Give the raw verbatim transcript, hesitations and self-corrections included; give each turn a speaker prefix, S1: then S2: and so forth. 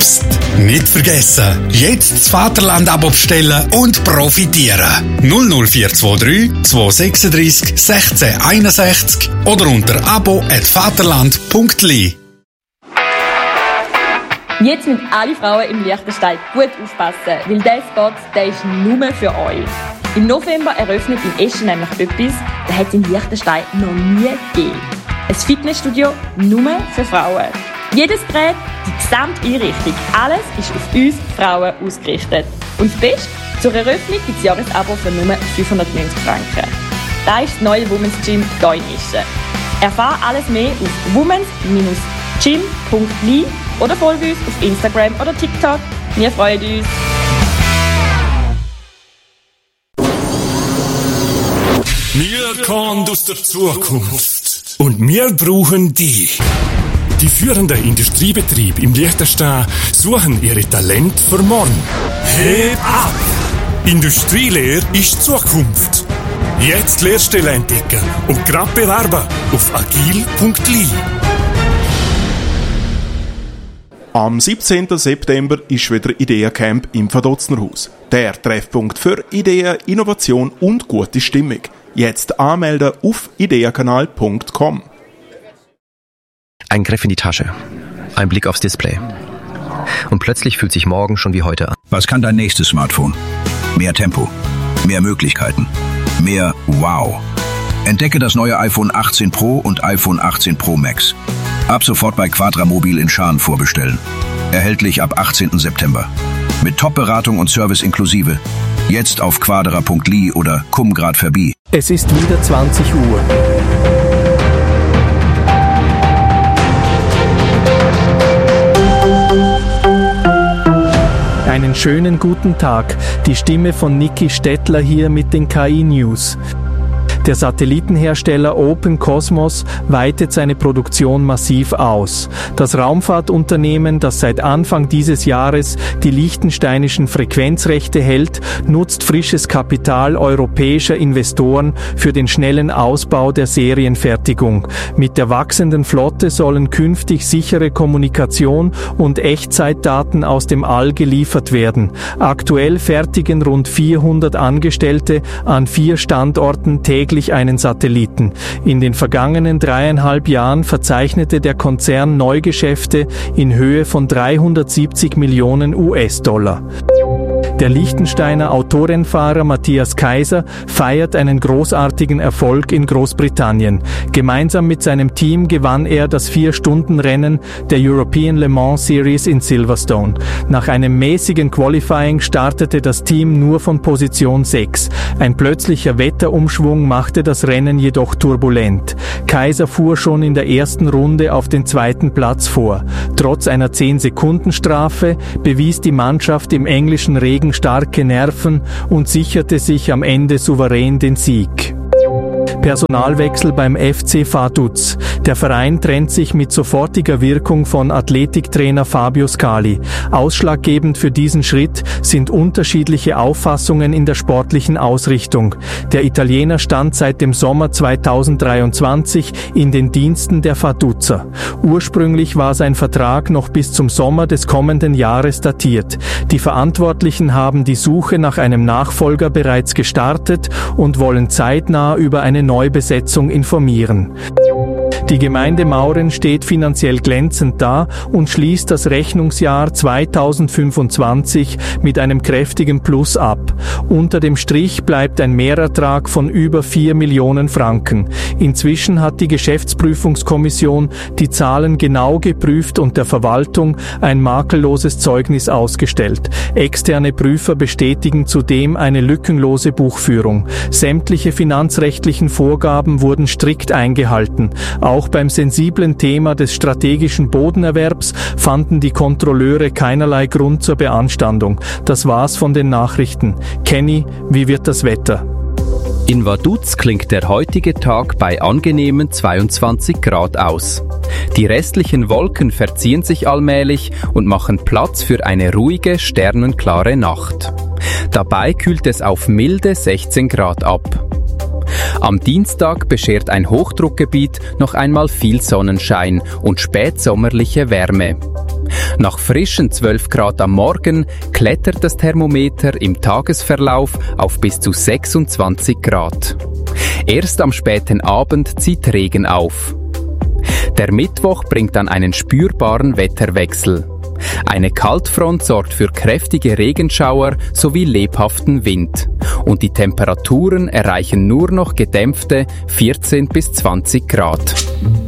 S1: Psst, nicht vergessen, jetzt das Vaterland-Abo bestellen und profitieren. null null vier zwei drei zwei sechs drei sechs eins sechs oder unter abo at vaterland punkt l i.
S2: Jetzt müssen alle Frauen im Liechtenstein gut aufpassen, weil dieser Spot, der ist nur für euch. Im November eröffnet in Eschen nämlich etwas, das hat es in Liechtenstein noch nie gegeben. Ein Fitnessstudio nur für Frauen. Jedes Gerät, die gesamte Einrichtung, alles ist auf uns Frauen ausgerichtet. Und das Beste, zur Eröffnung gibt es Jahresabo für nur fünfhundertneunzig Franken. Das ist das neue Women's Gym hier in Eschen. Erfahre alles mehr auf womens Gym punkt l i oder folge uns auf Instagram oder TikTok. Wir freuen uns.
S3: Wir kommen aus der Zukunft und wir brauchen dich. Die führenden Industriebetriebe im Liechtenstein suchen ihre Talente für morgen. Heb ab! Industrielehre ist Zukunft. Jetzt Lehrstelle entdecken und grad bewerben auf agil punkt l i.
S4: Am siebzehnten September ist wieder Ideencamp im Vadoznerhaus. Der Treffpunkt für Ideen, Innovation und gute Stimmung. Jetzt anmelden auf ideenkanal punkt com.
S5: Ein Griff in die Tasche, ein Blick aufs Display. Und plötzlich fühlt sich morgen schon wie heute an.
S6: Was kann dein nächstes Smartphone? Mehr Tempo, mehr Möglichkeiten, mehr Wow. Entdecke das neue iPhone achtzehn Pro und iPhone achtzehn Pro Max. Ab sofort bei Quadramobil in Schaan vorbestellen. Erhältlich ab achtzehnten September. Mit Top-Beratung und Service inklusive. Jetzt auf quadra punkt l i oder komm grad verbi.
S7: Es ist wieder zwanzig Uhr. Einen schönen guten Tag. Die Stimme von Niki Stettler hier mit den K I-News. Der Satellitenhersteller Open Cosmos weitet seine Produktion massiv aus. Das Raumfahrtunternehmen, das seit Anfang dieses Jahres die liechtensteinischen Frequenzrechte hält, nutzt frisches Kapital europäischer Investoren für den schnellen Ausbau der Serienfertigung. Mit der wachsenden Flotte sollen künftig sichere Kommunikation und Echtzeitdaten aus dem All geliefert werden. Aktuell fertigen rund vierhundert Angestellte an vier Standorten täglich einen Satelliten. In den vergangenen dreieinhalb Jahren verzeichnete der Konzern Neugeschäfte in Höhe von dreihundertsiebzig Millionen U S-Dollar. Der Liechtensteiner Autorennfahrer Matthias Kaiser feiert einen großartigen Erfolg in Großbritannien. Gemeinsam mit seinem Team gewann er das vier-Stunden-Rennen der European Le Mans Series in Silverstone. Nach einem mäßigen Qualifying startete das Team nur von Position sechs. Ein plötzlicher Wetterumschwung machte das Rennen jedoch turbulent. Kaiser fuhr schon in der ersten Runde auf den zweiten Platz vor. Trotz einer zehn-Sekunden-Strafe bewies die Mannschaft im englischen Regen starke Nerven und sicherte sich am Ende souverän den Sieg. Personalwechsel beim F C Vaduz. Der Verein trennt sich mit sofortiger Wirkung von Athletiktrainer Fabio Scali. Ausschlaggebend für diesen Schritt sind unterschiedliche Auffassungen in der sportlichen Ausrichtung. Der Italiener stand seit dem Sommer zweitausenddreiundzwanzig in den Diensten der Vaduzer. Ursprünglich war sein Vertrag noch bis zum Sommer des kommenden Jahres datiert. Die Verantwortlichen haben die Suche nach einem Nachfolger bereits gestartet und wollen zeitnah über eine Neubesetzung informieren. Die Gemeinde Mauren steht finanziell glänzend da und schließt das Rechnungsjahr zweitausendfünfundzwanzig mit einem kräftigen Plus ab. Unter dem Strich bleibt ein Mehrertrag von über vier Millionen Franken. Inzwischen hat die Geschäftsprüfungskommission die Zahlen genau geprüft und der Verwaltung ein makelloses Zeugnis ausgestellt. Externe Prüfer bestätigen zudem eine lückenlose Buchführung. Sämtliche finanzrechtlichen Vorgaben wurden strikt eingehalten. Auch beim sensiblen Thema des strategischen Bodenerwerbs fanden die Kontrolleure keinerlei Grund zur Beanstandung. Das war's von den Nachrichten. Kenny, wie wird das Wetter?
S8: In Vaduz klingt der heutige Tag bei angenehmen zweiundzwanzig Grad aus. Die restlichen Wolken verziehen sich allmählich und machen Platz für eine ruhige, sternenklare Nacht. Dabei kühlt es auf milde sechzehn Grad ab. Am Dienstag beschert ein Hochdruckgebiet noch einmal viel Sonnenschein und spätsommerliche Wärme. Nach frischen zwölf Grad am Morgen klettert das Thermometer im Tagesverlauf auf bis zu sechsundzwanzig Grad. Erst am späten Abend zieht Regen auf. Der Mittwoch bringt dann einen spürbaren Wetterwechsel. Eine Kaltfront sorgt für kräftige Regenschauer sowie lebhaften Wind. Und die Temperaturen erreichen nur noch gedämpfte vierzehn bis zwanzig Grad.